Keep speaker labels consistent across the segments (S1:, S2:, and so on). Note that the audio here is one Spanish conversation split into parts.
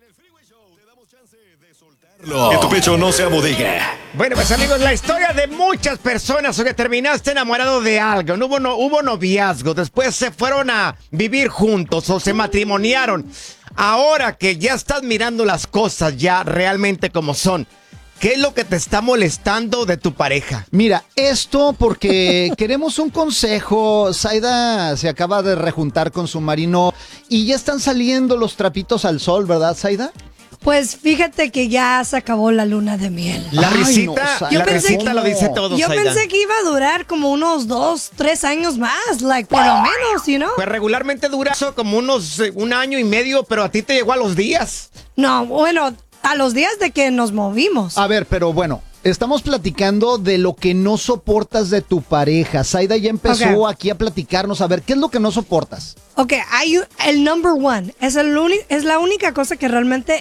S1: Que tu pecho no sea bodega.
S2: Bueno, pues amigos, la historia de muchas personas que terminaste enamorado de algo. No hubo noviazgo, después se fueron a vivir juntos o se matrimoniaron. Ahora que ya estás mirando las cosas ya realmente como son, ¿qué es lo que te está molestando de tu pareja?
S3: Mira, esto porque queremos un consejo. Zaida se acaba de rejuntar con su marino y ya están saliendo los trapitos al sol, ¿verdad, Zaida?
S4: Pues fíjate que ya se acabó la luna de miel.
S2: La
S3: Ay,
S2: risita,
S3: no,
S2: la
S4: Yo pensé
S2: risita
S4: que-
S2: lo dice todo,
S4: Yo
S2: Zaida.
S4: pensé que iba a durar como unos 2, 3 años más, por lo menos, you know?
S2: Pues regularmente dura eso como unos 1 año y medio, pero a ti te llegó a los días.
S4: No, bueno, a los días de que nos movimos.
S3: A ver, pero bueno, estamos platicando de lo que no soportas de tu pareja. Zaida ya empezó
S4: Ok.
S3: aquí a platicarnos. A ver, ¿qué es lo que no soportas?
S4: Ok, el number one es la única cosa que realmente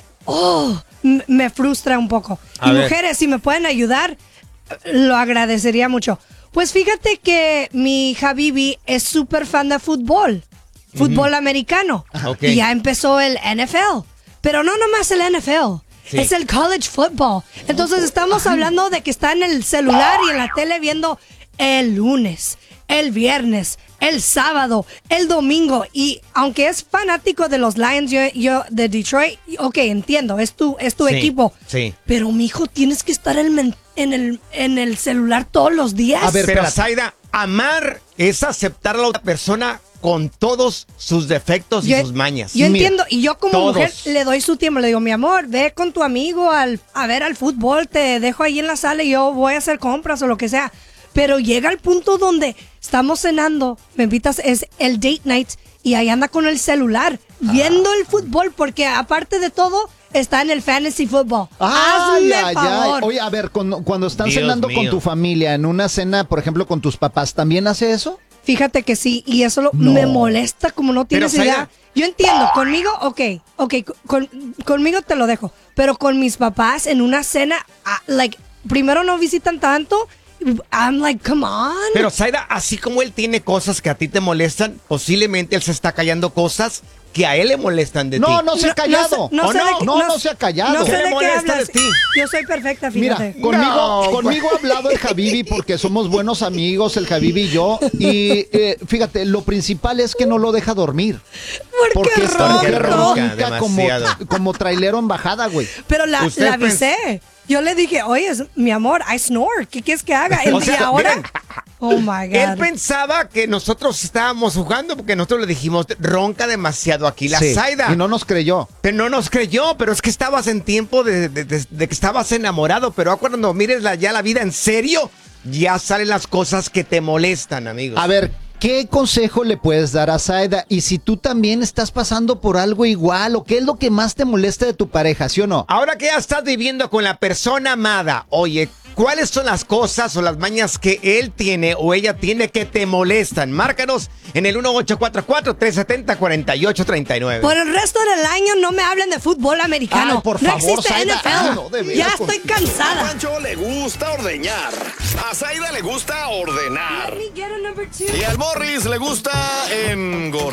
S4: me frustra un poco.
S2: A
S4: Y
S2: ver.
S4: mujeres, si me pueden ayudar, lo agradecería mucho. Pues fíjate que mi Habibi es súper fan de fútbol americano.
S2: Ok.
S4: Y ya empezó el NFL. Pero no nomás el NFL.
S2: Sí.
S4: Es el college football. Entonces estamos hablando de que está en el celular y en la tele viendo el lunes, el viernes, el sábado, el domingo. Y aunque es fanático de los Lions, yo de Detroit, ok, entiendo, es tu
S2: Sí,
S4: equipo.
S2: sí.
S4: Pero mijo, tienes que estar en el celular todos los días.
S3: A ver,
S2: Pero
S3: espérate.
S2: Zaida, amar es aceptar a la otra persona con todos sus defectos y sus mañas.
S4: Yo
S3: Mira,
S4: entiendo, y yo como
S2: todos.
S4: mujer le doy su tiempo, le digo, mi amor, ve con tu amigo a ver al fútbol, te dejo ahí en la sala y yo voy a hacer compras o lo que sea. Pero llega el punto donde estamos cenando, me invitas, es el date night, y ahí anda con el celular, viendo el fútbol, porque aparte de todo, está en el fantasy football. Hazme favor.
S3: Oye, a ver, cuando están
S2: Dios
S3: cenando con
S2: mío.
S3: tu familia, en una cena, por ejemplo, con tus papás, ¿también hace eso?
S4: Fíjate que sí, y eso
S3: No.
S4: me molesta como no tienes
S2: Pero,
S4: idea.
S2: Zaida.
S4: Yo entiendo, conmigo, conmigo te lo dejo, pero con mis papás en una cena, primero no visitan tanto, I'm like, come on.
S2: Pero Zaida, así como él tiene cosas que a ti te molestan, posiblemente él se está callando cosas que a él le molestan de ti.
S3: No se ha callado.
S4: No
S2: ¿O
S4: sé
S2: no?
S4: de qué-
S3: No se ha callado.
S4: No sé
S2: ¿Qué le
S4: de qué
S2: molesta
S4: hablas.
S2: de ti?
S4: Yo soy perfecta,
S3: Mira,
S4: fíjate.
S3: conmigo ha hablado el Habibi porque somos buenos amigos, el Habibi y yo. Y fíjate, lo principal es que no lo deja dormir.
S4: Porque
S3: esta mujer
S2: ronca
S3: ronca como,
S2: demasiado.
S3: como trailero en bajada, güey.
S4: Pero la
S2: Usted
S4: avisé. Yo le dije, oye, mi amor, I snore. ¿Qué quieres que haga?
S2: O sea,
S4: Y ahora,
S2: miren,
S4: oh my
S2: Él
S4: God.
S2: pensaba que nosotros estábamos jugando porque nosotros le dijimos, ronca demasiado aquí la
S3: Sí,
S2: Zaida.
S3: y no nos creyó.
S2: Pero no nos creyó, pero es que estabas en tiempo de que estabas enamorado, pero cuando mires ya la vida en serio, ya salen las cosas que te molestan, amigos.
S3: A ver, ¿qué consejo le puedes dar a Zaida? Y si tú también estás pasando por algo igual, o qué es lo que más te molesta de tu pareja, ¿sí o no?
S2: Ahora que ya estás viviendo con la persona amada, oye, ¿cuáles son las cosas o las mañas que él tiene o ella tiene que te molestan? Márcanos en el 1844-370-4839.
S4: Por el resto del año no me hablen de fútbol americano.
S3: Ay, por
S4: no
S3: favor,
S4: existe
S3: Zaida.
S4: NFL.
S3: Ay, no, de veras,
S4: ya estoy
S1: A
S4: cansada.
S1: Pancho le gusta ordeñar. A Zaida le gusta ordenar.
S4: Let me get a number 2.
S1: Y al Morris le gusta engordar.